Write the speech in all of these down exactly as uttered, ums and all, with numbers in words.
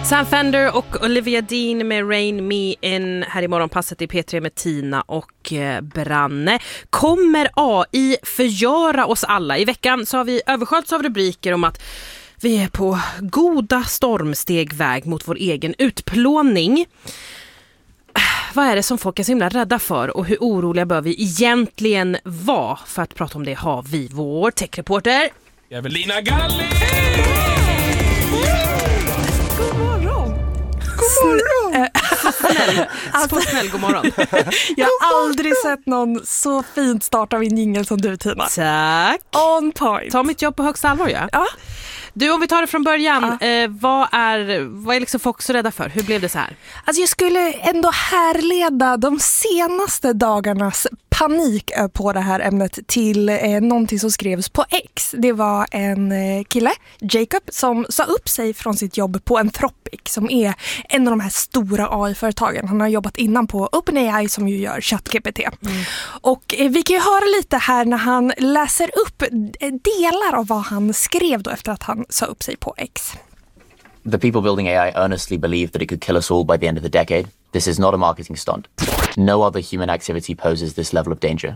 Sam Fender och Olivia Dean med Rain Me In här i morgonpasset i P tre med Tina och Branne. Kommer A I förgöra oss alla? I veckan så har vi översköljts av rubriker om att vi är på goda stormsteg väg mot vår egen utplåning. Vad är det som folk är så himla rädda för och hur oroliga bör vi egentligen vara? För att prata om det har vi vår techreporter Evelina Galli! God morgon! God morgon! Snäll, alltså, snäll, god morgon. Jag har aldrig sett någon så fint start av en jingle som du, Tina. Tack. On point. Ta mitt jobb på högsta allvar, ja. Ja. Du, om vi tar det från början, Ja. eh, vad är, vad är liksom folk så rädda för? Hur blev det så här? Alltså jag skulle ändå härleda de senaste dagarnas panik på det här ämnet till eh, någonting som skrevs på X. Det var en eh, kille, Jacob, som sa upp sig från sitt jobb på Anthropic, som är en av de här stora A I-företagen. Han har jobbat innan på OpenAI som ju gör ChatGPT. Mm. Och eh, vi kan ju höra lite här när han läser upp delar av vad han skrev då efter att han sa upp sig på X. The people building A I earnestly believe that it could kill us all by the end of the decade. This is not a marketing stunt. No other human activity poses this level of danger.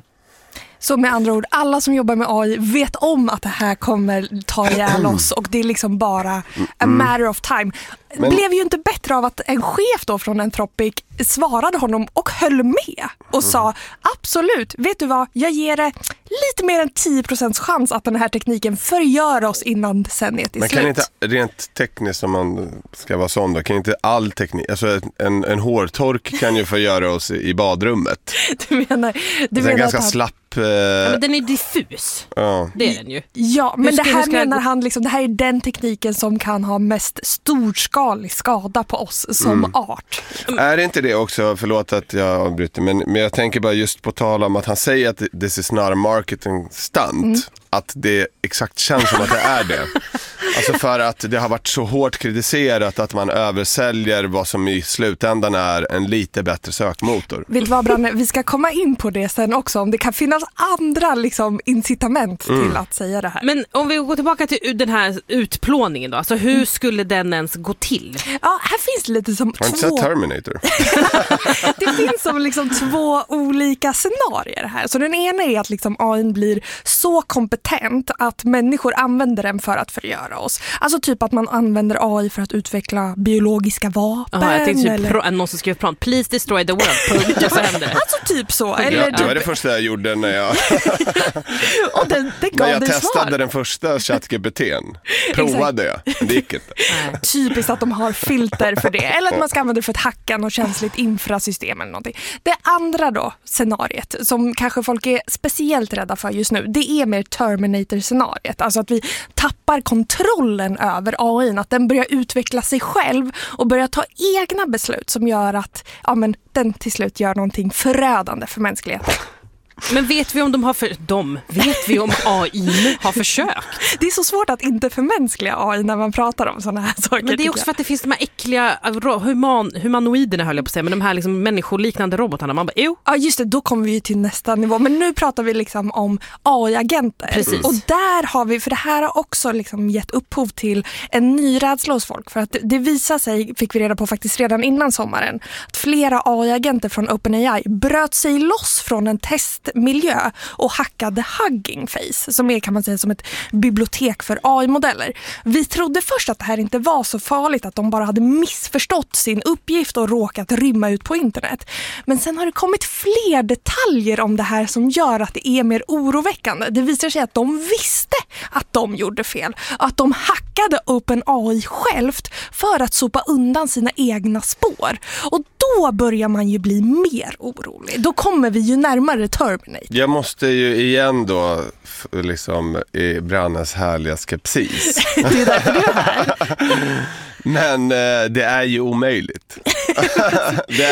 Så med andra ord, alla som jobbar med A I vet om att det här kommer ta ihjäl oss och det är liksom bara a matter of time. Men blev ju inte bättre av att en chef då från Anthropic svarade honom och höll med och sa absolut, vet du vad, jag ger det lite mer än tio procent chans att den här tekniken förgör oss innan decenniet är Men slut. kan inte rent tekniskt, om man ska vara sån då, kan inte all teknik, alltså en, en hårtork kan ju förgöra oss i badrummet. Du menar, du Den är menar ganska att han... slapp. Eh... Ja, men den är diffus. Ja. Det är den ju. Ja, men Hur det ska- här hur ska- menar han liksom, det här är den tekniken som kan ha mest storskalig skada på oss som Mm. art. Är det inte det också, förlåt att jag avbryter, men, men jag tänker bara just på tal om att han säger att this is not a marketing stunt, mm. att det exakt känns som att det är det. Alltså för att det har varit så hårt kritiserat att man översäljer vad som i slutändan är en lite bättre sökmotor. Vill du vad, Branne? Vi ska komma in på det sen också, om det kan finnas andra liksom incitament Mm. till att säga det här. Men om vi går tillbaka till den här utplåningen då, alltså hur skulle den ens gå till? Ja, här finns det lite som Har du inte två... sett Terminator? Det finns som liksom två olika scenarier här. Så den ena är att liksom A I blir så kompetent att människor använder den för att förgöra oss. Alltså typ att man använder A I för att utveckla biologiska vapen. Aha, jag tänkte typ eller... pro- någon som skriver prompt, please destroy the world, punkt, och så händer det. Alltså typ så. Eller Ja, det var typ... det första jag gjorde när jag, Och den, den gav när jag dig testade svar. den första ChatGPT:n. Provade jag, men det gick inte. Typiskt att de har filter för det. Eller att man ska använda det för att hacka något känsligt infrasystem eller någonting. Det andra då, scenariet, som kanske folk är speciellt rädda för just nu, det är mer Terminator-scenariet. Alltså att vi tappar kontrollen över A I, att den börjar utveckla sig själv och börjar ta egna beslut som gör att ja, men den till slut gör någonting förödande för mänskligheten. Men vet vi om de har för dem? Vet vi om A I har försökt? Det är så svårt att inte förmänskliga A I när man pratar om sådana här saker. Men det är också för att det finns de här äckliga human, humanoiderna, höll jag på att säga, men de här liksom människoliknande robotarna. Man bara, jo. Ja just det, då kommer vi ju till nästa nivå. Men nu pratar vi liksom om A I-agenter. Precis. Och där har vi, för det här har också liksom gett upphov till en ny rädsla hos folk. För att det visar sig, fick vi reda på faktiskt redan innan sommaren, att flera A I-agenter från OpenAI bröt sig loss från en testmiljö och hackade Hugging Face, som är kan man säga som ett bibliotek för A I-modeller. Vi trodde först att det här inte var så farligt, att de bara hade missförstått sin uppgift och råkat rymma ut på internet. Men sen har det kommit fler detaljer om det här som gör att det är mer oroväckande. Det visar sig att de visste att de gjorde fel. Att de hackade OpenAI självt för att sopa undan sina egna spår. Och då börjar man ju bli mer orolig. Då kommer vi ju närmare Terminator. Jag måste ju igen då f- liksom i Brannes härliga skepsis. Det är därför du är här. Men eh, det är ju omöjligt. det